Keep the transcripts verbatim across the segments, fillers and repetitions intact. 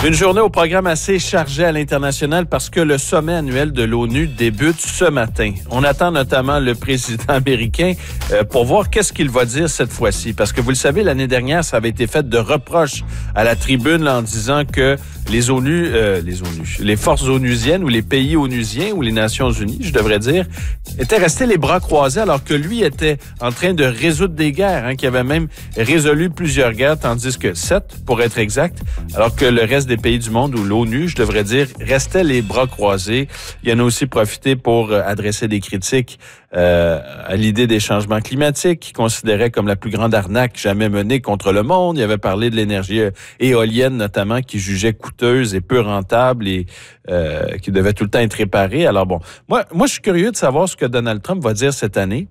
Une journée au programme assez chargé à l'international parce que le sommet annuel de l'ONU débute ce matin. On attend notamment le président américain euh, pour voir qu'est-ce qu'il va dire cette fois-ci. Parce que vous le savez, l'année dernière, ça avait été fait de reproches à la tribune là, en disant que les ONU, euh, les ONU, les forces onusiennes ou les pays onusiens ou les Nations unies, je devrais dire, étaient restés les bras croisés alors que lui était en train de résoudre des guerres, hein, qui avait même résolu plusieurs guerres, tandis que sept, pour être exact, alors que le reste des pays du monde ou l'ONU, je devrais dire, restait les bras croisés. Il en a aussi profité pour euh, adresser des critiques euh, à l'idée des changements climatiques, qu'il considérait comme la plus grande arnaque jamais menée contre le monde. Il avait parlé de l'énergie éolienne, notamment, qu'il jugeait coûteuse et peu rentable et euh, qui devait tout le temps être réparée. Alors bon, moi, moi, je suis curieux de savoir ce que Donald Trump va dire cette année.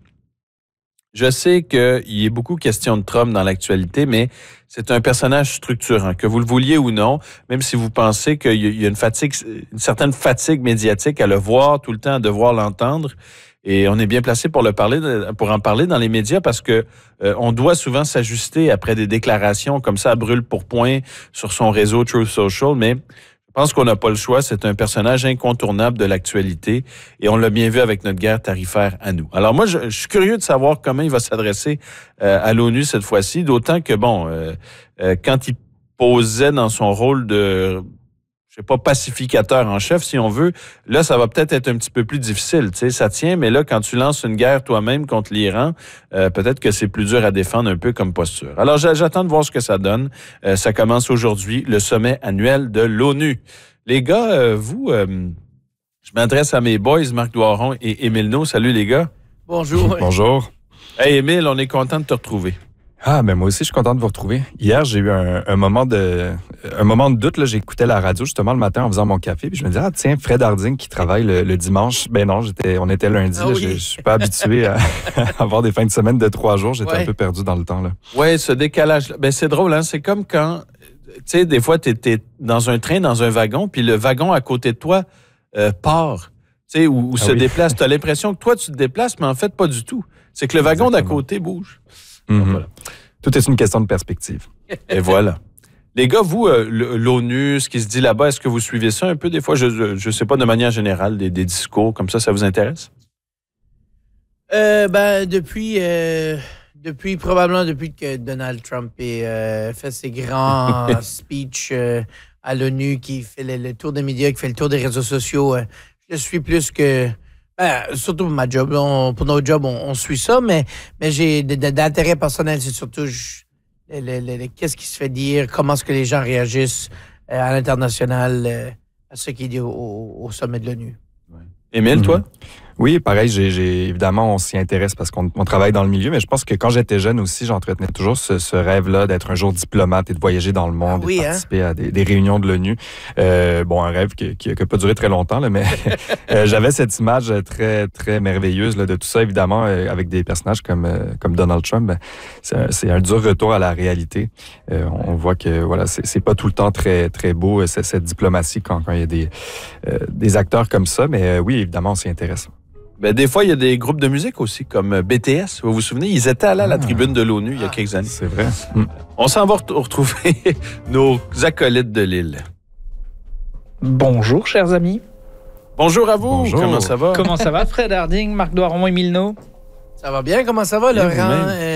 Je sais qu'il y a beaucoup de questions de Trump dans l'actualité, mais c'est un personnage structurant, que vous le vouliez ou non, même si vous pensez qu'il y a une fatigue, une certaine fatigue médiatique à le voir tout le temps, à devoir l'entendre. Et on est bien placé pour le parler, pour en parler dans les médias parce que euh, on doit souvent s'ajuster après des déclarations comme ça à brûle pour point sur son réseau Truth Social, mais je pense qu'on n'a pas le choix. C'est un personnage incontournable de l'actualité et on l'a bien vu avec notre guerre tarifaire à nous. Alors moi, je, je suis curieux de savoir comment il va s'adresser euh, à l'ONU cette fois-ci, d'autant que, bon, euh, euh, quand il posait dans son rôle de, je sais pas, pacificateur en chef, si on veut, là, ça va peut-être être un petit peu plus difficile. Tu sais, ça tient, mais là, quand tu lances une guerre toi-même contre l'Iran, euh, peut-être que c'est plus dur à défendre un peu comme posture. Alors, j'attends de voir ce que ça donne. Euh, ça commence aujourd'hui, le sommet annuel de l'ONU. Les gars, euh, vous, euh, je m'adresse à mes boys, Marc Doiron et Émile No. Salut, les gars. Bonjour. Bonjour. Hey, Émile, on est content de te retrouver. Ah, ben moi aussi, je suis content de vous retrouver. Hier, j'ai eu un, un moment de un moment de doute. Là, j'écoutais la radio justement le matin en faisant mon café. Puis je me disais, ah tiens, Fred Harding qui travaille le, le dimanche. Ben non, j'étais, on était lundi. Ah, là, oui. Je, je suis pas habitué à, à avoir des fins de semaine de trois jours. J'étais ouais. un peu perdu dans le temps. Là. Oui, ce décalage. Ben c'est drôle, hein. C'est comme quand, tu sais, des fois, t'es, t'es dans un train, dans un wagon, puis le wagon à côté de toi euh, part. Tu sais, ou, ou ah, se oui. déplace. T'as l'impression que toi, tu te déplaces, mais en fait, pas du tout. C'est que le wagon Exactement. d'à côté bouge. Mm-hmm. Donc, voilà. Tout est une question de perspective. Et voilà. Les gars, vous, euh, l'ONU, ce qui se dit là-bas, est-ce que vous suivez ça un peu des fois? Je ne sais pas, de manière générale, des, des discours comme ça, ça vous intéresse? Euh, ben, depuis, euh, depuis, probablement depuis que Donald Trump ait euh, fait ses grands speeches euh, à l'ONU, qui fait le, le tour des médias, qui fait le tour des réseaux sociaux, euh, je suis plus que... Ben, surtout pour ma job, on, pour notre job, on, on suit ça, mais, mais j'ai de, de, d'intérêt personnel, c'est surtout je, le, le, le, qu'est-ce qui se fait dire, comment est-ce que les gens réagissent euh, à l'international euh, à ce qui est dit au, au sommet de l'ONU. Ouais. Émile, mmh. toi? Oui, pareil, j'ai, j'ai, évidemment, on s'y intéresse parce qu'on on travaille dans le milieu, mais je pense que quand j'étais jeune aussi, j'entretenais toujours ce, ce rêve-là d'être un jour diplomate et de voyager dans le monde, ah oui, et de participer hein? à des, des réunions de l'ONU. Euh, bon, un rêve qui n'a pas duré très longtemps, là, mais euh, j'avais cette image très, très merveilleuse là, de tout ça, évidemment, euh, avec des personnages comme, euh, comme Donald Trump. Ben, c'est, un, c'est un dur retour à la réalité. Euh, on voit que voilà, c'est, c'est pas tout le temps très, très beau, cette, cette diplomatie, quand, quand il y a des, euh, des acteurs comme ça, mais euh, oui, évidemment, on s'y intéresse. Ben, des fois, il y a des groupes de musique aussi, comme B T S. Vous vous souvenez, ils étaient allés à la tribune de l'ONU il y a quelques années. C'est vrai. On s'en va retrouver nos acolytes de l'île. Bonjour, chers amis. Bonjour à vous. Bonjour. Comment ça va? Comment ça va, Fred Harding, Marc Doiron, Émile No? Ça va bien? Comment ça va, Laurent?